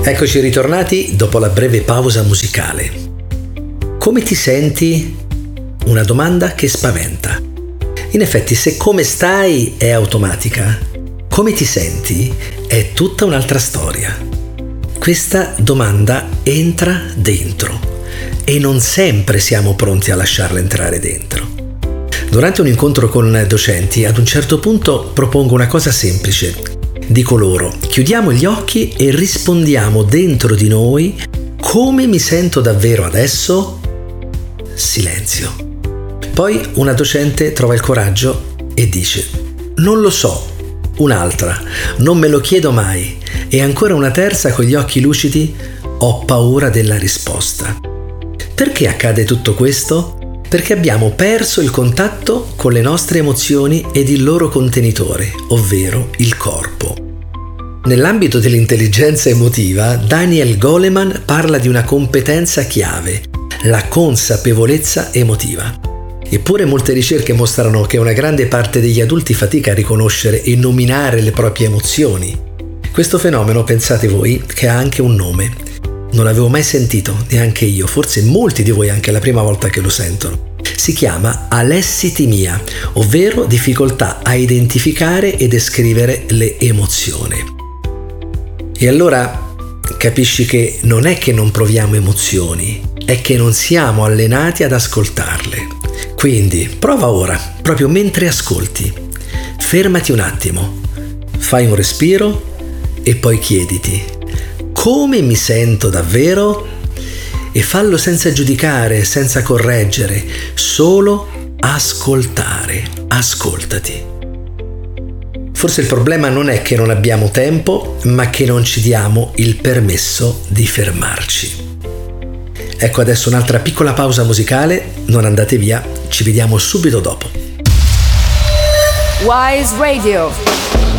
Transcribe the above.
Eccoci ritornati dopo la breve pausa musicale. Come ti senti? Una domanda che spaventa. In effetti, se come stai è automatica, come ti senti è tutta un'altra storia. Questa domanda entra dentro e non sempre siamo pronti a lasciarla entrare dentro. Durante un incontro con docenti, ad un certo punto propongo una cosa semplice. Dico loro, chiudiamo gli occhi e rispondiamo dentro di noi come mi sento davvero adesso? Silenzio. Poi una docente trova il coraggio e dice, non lo so. Un'altra, non me lo chiedo mai. E ancora una terza con gli occhi lucidi, ho paura della risposta. Perché accade tutto questo? Perché abbiamo perso il contatto con le nostre emozioni ed il loro contenitore, ovvero il corpo. Nell'ambito dell'intelligenza emotiva, Daniel Goleman parla di una competenza chiave, la consapevolezza emotiva. Eppure molte ricerche mostrano che una grande parte degli adulti fatica a riconoscere e nominare le proprie emozioni. Questo fenomeno, pensate voi, che ha anche un nome. Non l'avevo mai sentito, neanche io, forse molti di voi anche è la prima volta che lo sentono. Si chiama alessitimia, ovvero difficoltà a identificare e descrivere le emozioni. E allora capisci che non è che non proviamo emozioni, è che non siamo allenati ad ascoltarle. Quindi prova ora, proprio mentre ascolti. Fermati un attimo, fai un respiro e poi chiediti: come mi sento davvero? E fallo senza giudicare, senza correggere, solo ascoltare. Ascoltati. Forse il problema non è che non abbiamo tempo, ma che non ci diamo il permesso di fermarci. Ecco adesso un'altra piccola pausa musicale, non andate via, ci vediamo subito dopo. Wise Radio.